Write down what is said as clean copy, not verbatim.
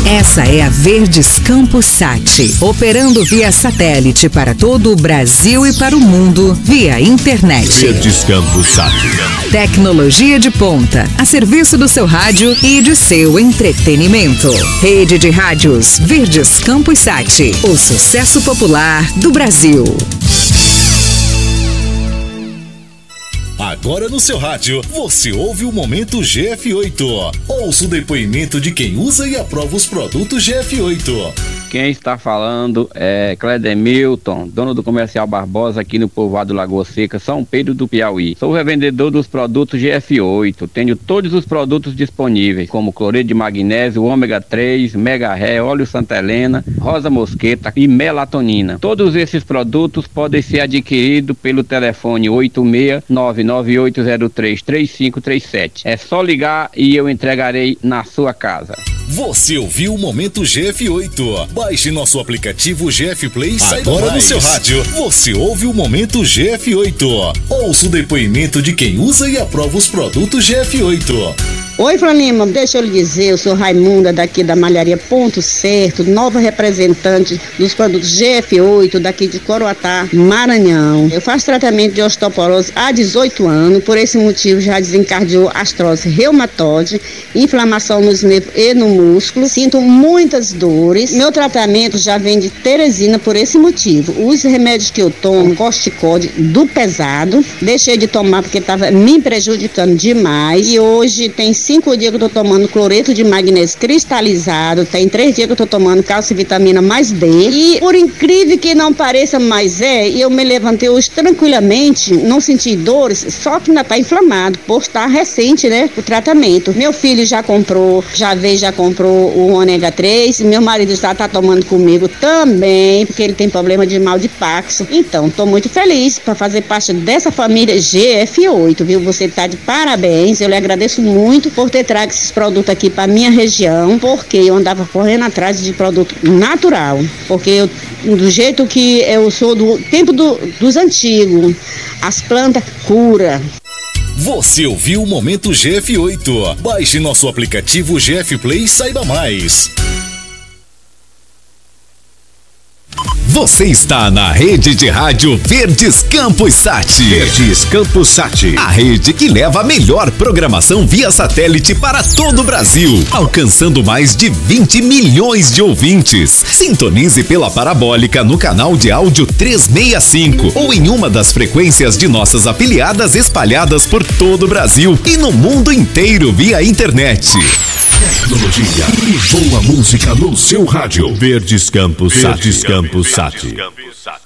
Essa é a Verdes Campos Sat, operando via satélite para todo o Brasil e para o mundo via internet. Verdes Campos Sat. Tecnologia de ponta, a serviço do seu rádio e de seu entretenimento. Rede de rádios Verdes Campos Sat, o sucesso popular do Brasil. Agora no seu rádio, você ouve o Momento GF8. Ouça o depoimento de quem usa e aprova os produtos GF8. Quem está falando é Cledemilton, dono do Comercial Barbosa aqui no povoado Lagoa Seca, São Pedro do Piauí. Sou revendedor dos produtos GF8. Tenho todos os produtos disponíveis, como cloreto de magnésio, ômega 3, mega ré, óleo Santa Helena, rosa mosqueta e melatonina. Todos esses produtos podem ser adquiridos pelo telefone 86998033537. É só ligar e eu entregarei na sua casa. Você ouviu o Momento GF8. Baixe nosso aplicativo GF Play e saiba mais. Agora no seu rádio, você ouve o Momento GF8. Ouça o depoimento de quem usa e aprova os produtos GF8. Oi, Franima, deixa eu lhe dizer, eu sou Raimunda daqui da Malharia Ponto Certo, nova representante dos produtos GF8 daqui de Coroatá, Maranhão. Eu faço tratamento de osteoporose há 18 anos, por esse motivo já desencadeou artrose reumatoide, inflamação nos nervos e no músculo, sinto muitas dores. Meu tratamento já vem de Teresina por esse motivo. Os remédios que eu tomo, corticóide do pesado, deixei de tomar porque estava me prejudicando demais e hoje tem 5 dias que eu tô tomando cloreto de magnésio cristalizado, tem 3 dias que eu tô tomando cálcio e vitamina mais D, e por incrível que não pareça, mas eu me levantei hoje tranquilamente, não senti dores, só que ainda tá inflamado, por estar recente, né, o tratamento. Meu filho já comprou o ômega 3, meu marido já tá tomando comigo também, porque ele tem problema de mal de Parkinson. Então, tô muito feliz para fazer parte dessa família GF8, viu? Você tá de parabéns, eu lhe agradeço muito por ter trago esses produtos aqui para minha região, porque eu andava correndo atrás de produto natural, porque do jeito que eu sou do tempo dos antigos, as plantas cura. Você ouviu o Momento GF8. Baixe nosso aplicativo GF Play e saiba mais. Você está na rede de rádio Verdes Campos Sat. Verdes Campos Sat, a rede que leva a melhor programação via satélite para todo o Brasil, alcançando mais de 20 milhões de ouvintes. Sintonize pela parabólica no canal de áudio 365 ou em uma das frequências de nossas afiliadas espalhadas por todo o Brasil e no mundo inteiro via internet. Tecnologia e boa música no seu rádio. Verdes Campos Sat.